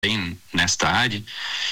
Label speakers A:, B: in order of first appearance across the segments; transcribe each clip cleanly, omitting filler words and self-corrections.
A: nesta área.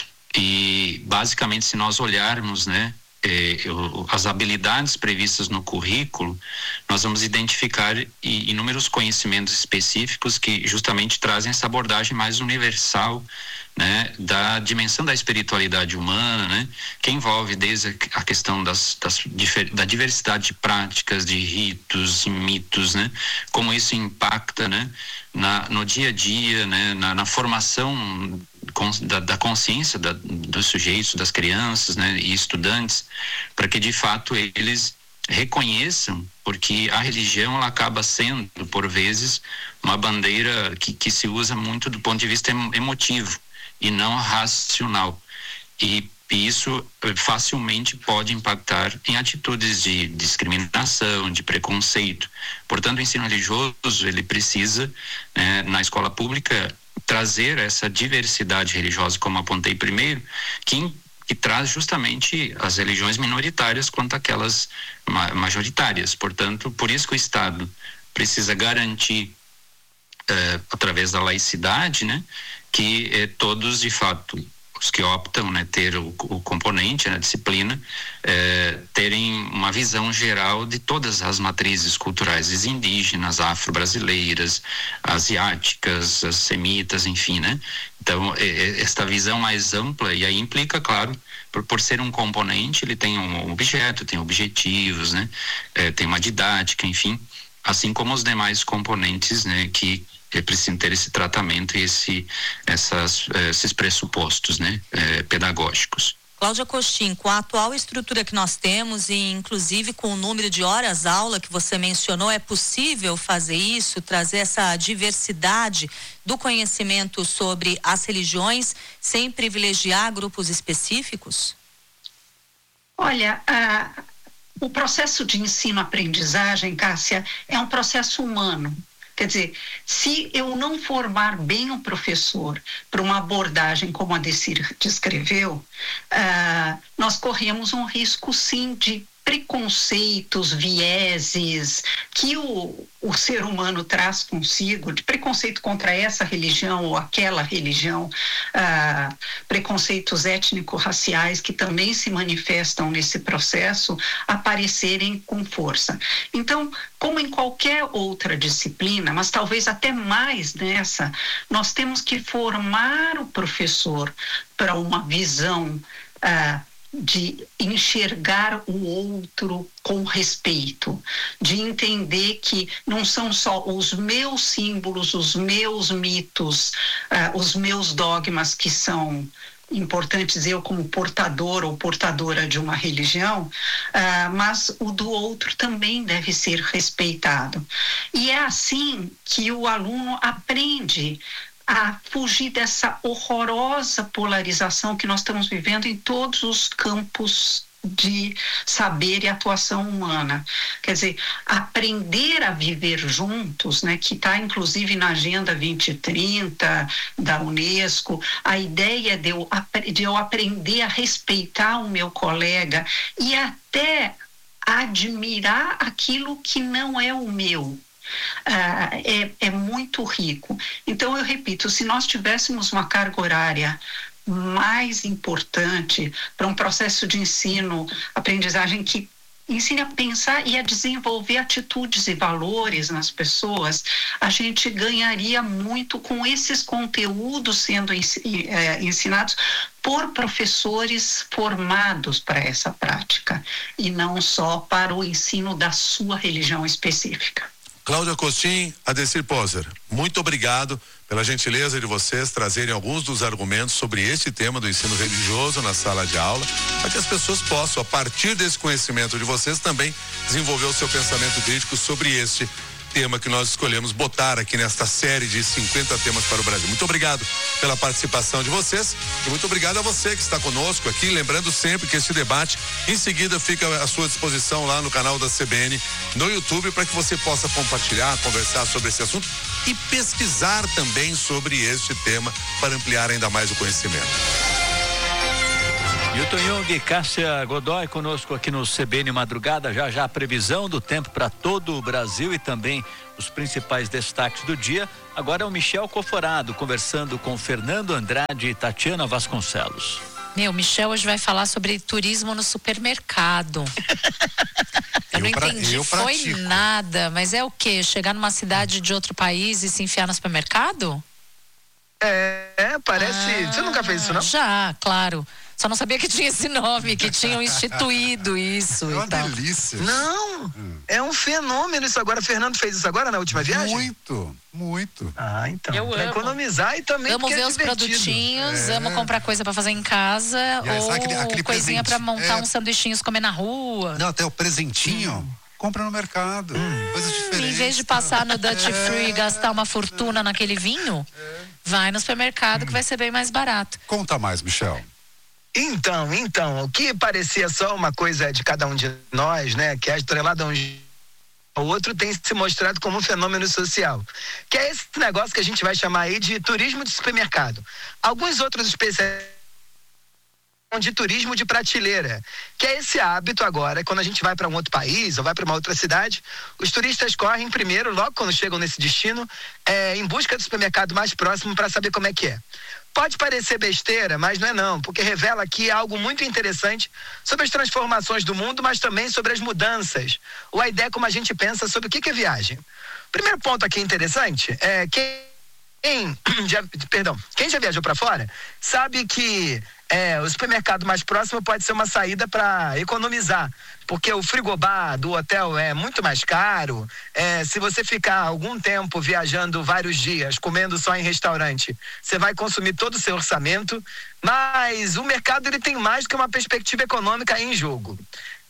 A: E basicamente, se nós olharmos, né, as habilidades previstas no currículo, nós vamos identificar inúmeros conhecimentos específicos que justamente trazem essa abordagem mais universal, né, da dimensão da espiritualidade humana, né, que envolve desde a questão da diversidade de práticas, de ritos e mitos, né, como isso impacta, né, no dia a dia, né, na formação da consciência dos sujeitos, das crianças, né, e estudantes, para que de fato eles reconheçam, porque a religião ela acaba sendo, por vezes, uma bandeira que se usa muito do ponto de vista emotivo e não racional. E isso facilmente pode impactar em atitudes de discriminação, de preconceito. Portanto, o ensino religioso, ele precisa, né, na escola pública, trazer essa diversidade religiosa, como apontei primeiro, que traz justamente as religiões minoritárias quanto aquelas majoritárias. Portanto, por isso que o Estado precisa garantir, através da laicidade, né, que todos, de fato, os que optam, né, ter o componente, a disciplina, terem uma visão geral de todas as matrizes culturais, as indígenas, afro-brasileiras, asiáticas, as semitas, enfim, né? Então, esta visão mais ampla, e aí implica, claro, por ser um componente, ele tem um objeto, tem objetivos, né? Tem uma didática, enfim, assim como os demais componentes, né, que precisam ter esse tratamento e esses pressupostos, né, pedagógicos.
B: Cláudia Costin, com a atual estrutura que nós temos e inclusive com o número de horas-aula que você mencionou, é possível fazer isso, trazer essa diversidade do conhecimento sobre as religiões sem privilegiar grupos específicos?
C: Olha, o processo de ensino-aprendizagem, Cássia, é um processo humano. Quer dizer, se eu não formar bem o professor para uma abordagem como a Decir descreveu, nós corremos um risco, sim, de preconceitos, vieses que o ser humano traz consigo, de preconceito contra essa religião ou aquela religião, preconceitos étnico-raciais que também se manifestam nesse processo, aparecerem com força. Então, como em qualquer outra disciplina, mas talvez até mais nessa, nós temos que formar o professor para uma visão de enxergar o outro com respeito, de entender que não são só os meus símbolos, os meus mitos, os meus dogmas que são importantes, eu como portador ou portadora de uma religião, mas o do outro também deve ser respeitado. E é assim que o aluno aprende a fugir dessa horrorosa polarização que nós estamos vivendo em todos os campos de saber e atuação humana. Quer dizer, aprender a viver juntos, né, que está inclusive na Agenda 2030 da Unesco, a ideia de eu aprender a respeitar o meu colega e até admirar aquilo que não é o meu. É muito rico. Então, eu repito, se nós tivéssemos uma carga horária mais importante para um processo de ensino, aprendizagem que ensine a pensar e a desenvolver atitudes e valores nas pessoas, a gente ganharia muito com esses conteúdos sendo ensinados por professores formados para essa prática e não só para o ensino da sua religião específica.
D: Cláudia Costin, Adecir Poser, muito obrigado pela gentileza de vocês trazerem alguns dos argumentos sobre este tema do ensino religioso na sala de aula, para que as pessoas possam, a partir desse conhecimento de vocês, também desenvolver o seu pensamento crítico sobre este tema que nós escolhemos botar aqui nesta série de 50 temas para o Brasil. Muito obrigado pela participação de vocês e muito obrigado a você que está conosco aqui, lembrando sempre que este debate em seguida fica à sua disposição lá no canal da CBN no YouTube, para que você possa compartilhar, conversar sobre esse assunto e pesquisar também sobre este tema para ampliar ainda mais o conhecimento.
E: Newton Jung, Cássia Godoy conosco aqui no CBN Madrugada. Já a previsão do tempo para todo o Brasil e também os principais destaques do dia. Agora é o Michel Coforado conversando com Fernando Andrade e Tatiana Vasconcelos.
B: O Michel hoje vai falar sobre turismo no supermercado. Eu não entendi, foi nada, mas é o quê? Chegar numa cidade de outro país e se enfiar no supermercado?
F: Parece. Você nunca fez isso, não?
B: Já, claro. Só não sabia que tinha esse nome, que tinham instituído isso.
G: É uma delícia.
F: Não, é um fenômeno isso agora. Fernando fez isso agora na última viagem?
G: Muito.
F: Ah, então.
B: Eu amo.
F: Economizar e também
B: amo ver os produtinhos, amo comprar coisa pra fazer em casa ou aquele coisinha pra montar uns sanduichinhos, comer na rua.
G: Não, até o presentinho. Compra no mercado, coisas diferentes.
B: Em vez de passar no Duty Free e gastar uma fortuna naquele vinho, vai no supermercado que vai ser bem mais barato.
G: Conta mais, Michel.
F: Então, o que parecia só uma coisa de cada um de nós, né, que é atrelado a o outro, tem se mostrado como um fenômeno social, que é esse negócio que a gente vai chamar aí de turismo de supermercado. Alguns outros especialistas de turismo de prateleira, que é esse hábito agora, quando a gente vai para um outro país ou vai para uma outra cidade, os turistas correm primeiro, logo quando chegam nesse destino, em busca do supermercado mais próximo para saber como é que é. Pode parecer besteira, mas não é não, porque revela aqui algo muito interessante sobre as transformações do mundo, mas também sobre as mudanças, ou a ideia como a gente pensa sobre o que é viagem. O primeiro ponto aqui interessante é quem já viajou para fora sabe que o supermercado mais próximo pode ser uma saída para economizar, porque o frigobar do hotel é muito mais caro. Se você ficar algum tempo viajando vários dias, comendo só em restaurante, você vai consumir todo o seu orçamento, mas o mercado ele tem mais do que uma perspectiva econômica em jogo.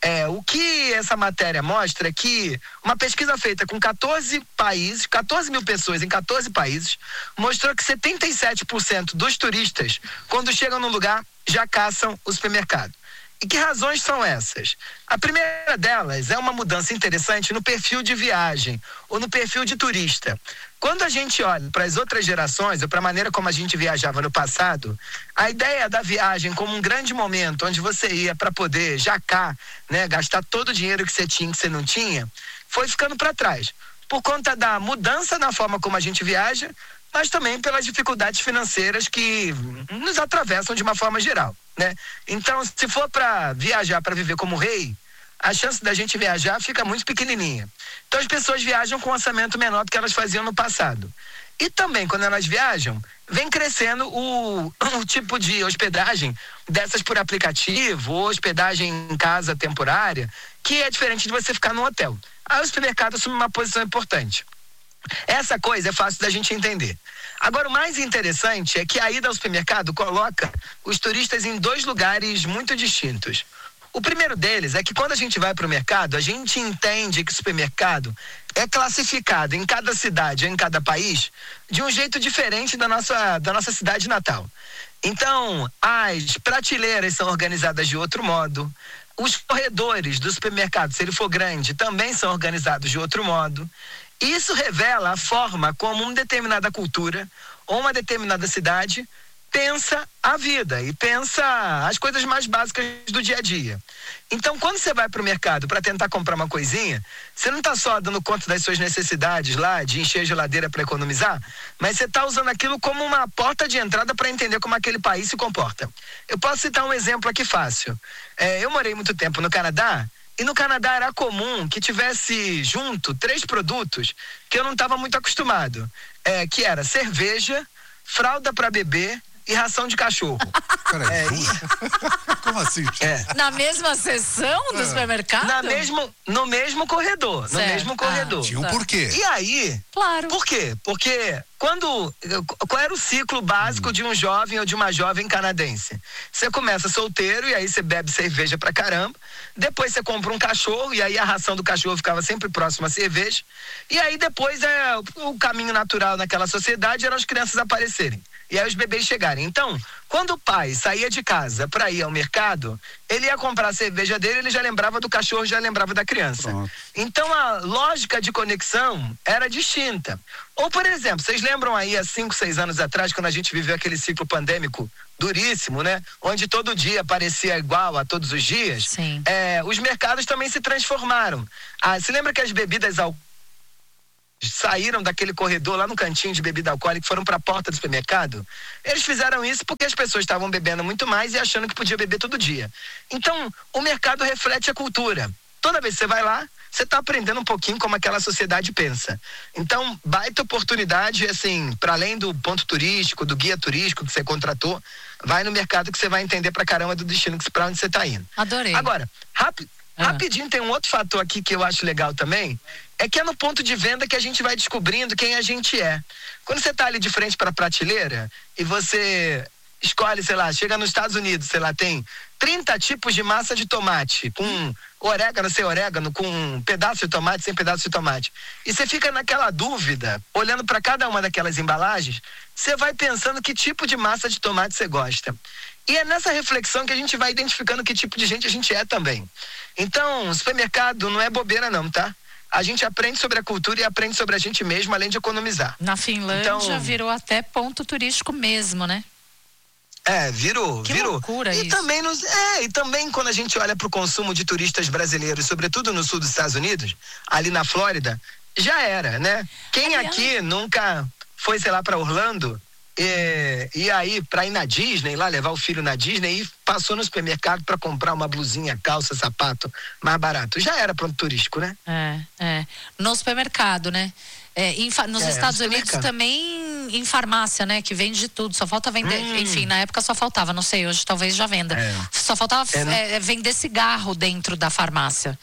F: O que essa matéria mostra é que uma pesquisa feita com 14 mil pessoas em 14 países, mostrou que 77% dos turistas, quando chegam no lugar, já caçam o supermercado. E que razões são essas? A primeira delas é uma mudança interessante no perfil de viagem ou no perfil de turista. Quando a gente olha para as outras gerações ou para a maneira como a gente viajava no passado, a ideia da viagem como um grande momento onde você ia para poder jacar, né, gastar todo o dinheiro que você tinha, que você não tinha, foi ficando para trás. Por conta da mudança na forma como a gente viaja, mas também pelas dificuldades financeiras que nos atravessam de uma forma geral, né? Então, se for para viajar, para viver como rei, a chance da gente viajar fica muito pequenininha. Então, as pessoas viajam com um orçamento menor do que elas faziam no passado. E também, quando elas viajam, vem crescendo o tipo de hospedagem dessas por aplicativo, ou hospedagem em casa temporária, que é diferente de você ficar no hotel. Aí o supermercado assume uma posição importante. Essa coisa é fácil da gente entender. Agora, o mais interessante é que a ida ao supermercado coloca os turistas em dois lugares muito distintos. O primeiro deles é que quando a gente vai para o mercado, a gente entende que o supermercado é classificado em cada cidade, em cada país, de um jeito diferente da nossa cidade natal. Então, as prateleiras são organizadas de outro modo. Os corredores do supermercado, se ele for grande, também são organizados de outro modo. Isso revela a forma como uma determinada cultura ou uma determinada cidade pensa a vida e pensa as coisas mais básicas do dia a dia. Então, quando você vai para o mercado para tentar comprar uma coisinha, você não está só dando conta das suas necessidades lá, de encher a geladeira para economizar, mas você está usando aquilo como uma porta de entrada para entender como aquele país se comporta. Eu posso citar um exemplo aqui fácil. Eu morei muito tempo no Canadá, e no Canadá era comum que tivesse junto 3 produtos que eu não estava muito acostumado, que era cerveja, fralda para bebê e ração de cachorro.
G: Peraí, como assim?
B: Na mesma seção do supermercado?
F: No mesmo corredor.
B: Certo.
F: No mesmo corredor.
G: Tinha um porquê.
F: E aí?
B: Claro.
F: Por quê? Porque qual era o ciclo básico de um jovem ou de uma jovem canadense? Você começa solteiro e aí você bebe cerveja pra caramba. Depois você compra um cachorro e aí a ração do cachorro ficava sempre próxima à cerveja. E aí depois o caminho natural naquela sociedade era as crianças aparecerem. e aí os bebês chegarem. Então, quando o pai saía de casa para ir ao mercado, ele ia comprar a cerveja dele, ele já lembrava do cachorro, já lembrava da criança.
G: Pronto.
F: Então, a lógica de conexão era distinta. Ou, por exemplo, vocês lembram aí há 5, 6 anos atrás, quando a gente viveu aquele ciclo pandêmico duríssimo, né? Onde todo dia parecia igual a todos os dias.
B: Sim.
F: Os mercados também se transformaram. Se lembra que as bebidas alcoólicas saíram daquele corredor lá no cantinho de bebida alcoólica e foram para a porta do supermercado? Eles fizeram isso porque as pessoas estavam bebendo muito mais e achando que podia beber todo dia. Então, o mercado reflete a cultura. Toda vez que você vai lá, você está aprendendo um pouquinho como aquela sociedade pensa. Então, baita oportunidade, assim, para além do ponto turístico, do guia turístico que você contratou, vai no mercado que você vai entender pra caramba do destino, para onde você está indo.
B: Adorei.
F: Agora, rapidinho, tem um outro fator aqui que eu acho legal também, é que é no ponto de venda que a gente vai descobrindo quem a gente é. Quando você está ali de frente para a prateleira e você escolhe, sei lá, chega nos Estados Unidos, sei lá, tem 30 tipos de massa de tomate, com orégano, sem orégano, com um pedaço de tomate, sem pedaço de tomate. E você fica naquela dúvida, olhando para cada uma daquelas embalagens, você vai pensando que tipo de massa de tomate você gosta. E é nessa reflexão que a gente vai identificando que tipo de gente a gente é também. Então, supermercado não é bobeira não, tá? A gente aprende sobre a cultura e aprende sobre a gente mesmo, além de economizar.
B: Na Finlândia
F: Então,
B: virou até ponto turístico mesmo, né?
F: Virou.
B: Loucura
F: e
B: isso.
F: também e também quando a gente olha para o consumo de turistas brasileiros, sobretudo no sul dos Estados Unidos, ali na Flórida, já era, né? Quem aqui nunca foi, sei lá, para Orlando e aí para ir na Disney, lá levar o filho na Disney e passou no supermercado para comprar uma blusinha, calça, sapato mais barato. Já era ponto turístico, né?
B: No supermercado, né? Nos Estados Unidos também em farmácia, né? Que vende de tudo, só falta vender, enfim, na época só faltava, não sei, hoje talvez já venda. Só faltava vender cigarro dentro da farmácia.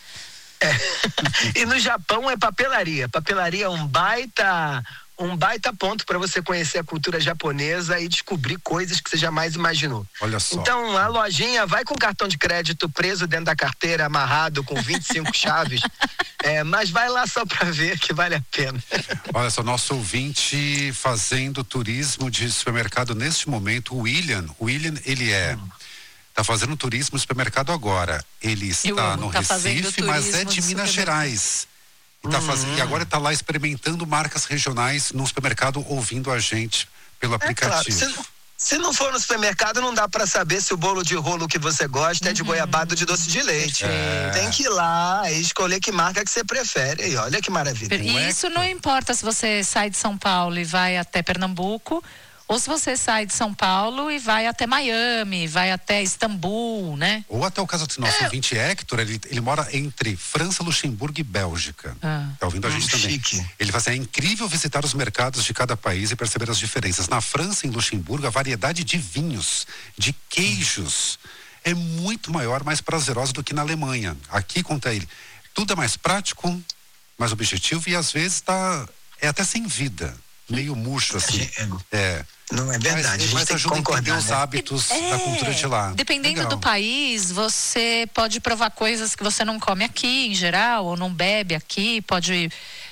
F: E no Japão é papelaria. Papelaria é um baita ponto para você conhecer a cultura japonesa e descobrir coisas que você jamais imaginou.
G: Olha só.
F: Então, a lojinha vai com cartão de crédito preso dentro da carteira, amarrado com 25 chaves, mas vai lá só para ver que vale a pena.
G: Olha só, nosso ouvinte fazendo turismo de supermercado neste momento, o William, ele tá fazendo turismo no supermercado agora. Ele está no Recife, mas é de Minas Gerais. E agora está lá experimentando marcas regionais no supermercado, ouvindo a gente pelo aplicativo.
F: Claro, se não for no supermercado, não dá para saber se o bolo de rolo que você gosta é de goiabada ou de doce de leite. Tem que ir lá e escolher que marca que você prefere. E olha que maravilha.
B: E isso não importa se você sai de São Paulo e vai até Pernambuco, ou se você sai de São Paulo e vai até Miami, vai até Istambul, né?
G: Ou até o caso do nosso ouvinte Hector, ele mora entre França, Luxemburgo e Bélgica. Tá ouvindo a gente também.
F: Chique.
G: Ele fala assim, é incrível visitar os mercados de cada país e perceber as diferenças. Na França e em Luxemburgo, a variedade de vinhos, de queijos, é muito maior, mais prazerosa do que na Alemanha. Aqui, conta ele, tudo é mais prático, mais objetivo e às vezes é até sem vida. Meio murcho, assim.
F: Não é verdade,
G: mas ajuda a entender os hábitos da cultura de lá.
B: Dependendo do país, você pode provar coisas que você não come aqui, em geral, ou não bebe aqui, pode,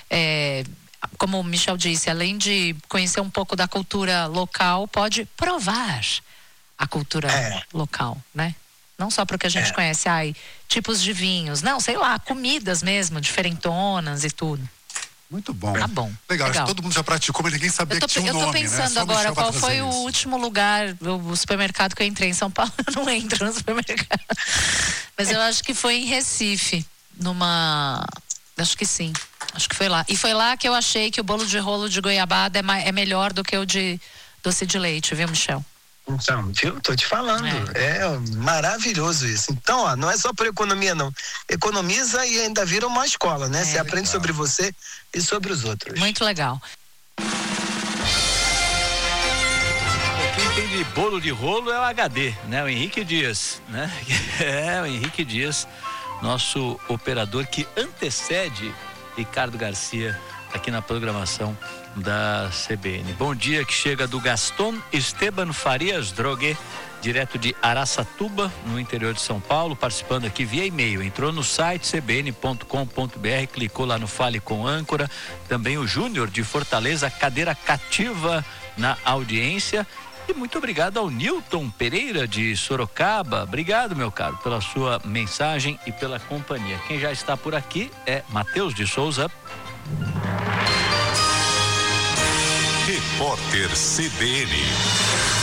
B: como o Michel disse, além de conhecer um pouco da cultura local, pode provar a cultura local, né? Não só porque a gente conhece, tipos de vinhos, não, sei lá, comidas mesmo, diferentonas e tudo.
G: Muito bom.
B: Tá bom.
G: Legal. Acho que todo mundo já praticou, mas ninguém sabia que tinha um nome, né?
B: Eu tô pensando agora, qual foi o último lugar, o supermercado que eu entrei em São Paulo? Eu não entro no supermercado. Mas eu acho que foi em Recife, acho que sim. Acho que foi lá. E foi lá que eu achei que o bolo de rolo de goiabada é melhor do que o de doce de leite, viu, Michel?
F: Então, viu? Tô te falando. É maravilhoso isso. Então, não é só por economia, não. Economiza e ainda vira uma escola, né? Você aprende sobre você e sobre os outros.
B: Muito legal.
E: Quem tem de bolo de rolo é o HD, né? O Henrique Dias, né? O Henrique Dias, nosso operador que antecede Ricardo Garcia aqui na programação da CBN. Bom dia que chega do Gaston Esteban Farias Droguet, direto de Araçatuba, no interior de São Paulo, participando aqui via e-mail. Entrou no site cbn.com.br, clicou lá no Fale com Âncora. Também o Júnior de Fortaleza, cadeira cativa na audiência. E muito obrigado ao Nilton Pereira de Sorocaba. Obrigado, meu caro, pela sua mensagem e pela companhia. Quem já está por aqui é Matheus de Souza.
H: Repórter CBN.